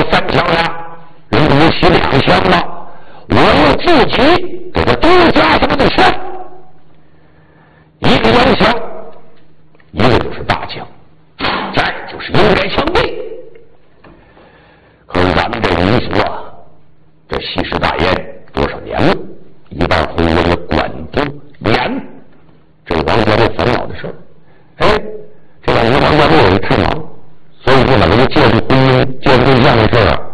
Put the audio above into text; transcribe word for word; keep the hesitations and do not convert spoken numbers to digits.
三枪呀，人不是洗两枪吗？我用自己给他多加上的枪，一个洋枪，一个就是大枪，再就是应该枪毙。可是咱们这个民俗啊，这西式大宴多少年了，一半会为了管住严，这是王家卫烦恼的事儿。哎，这两年王家卫也太忙，所以就把这个介绍婚姻、介绍对象的事儿啊，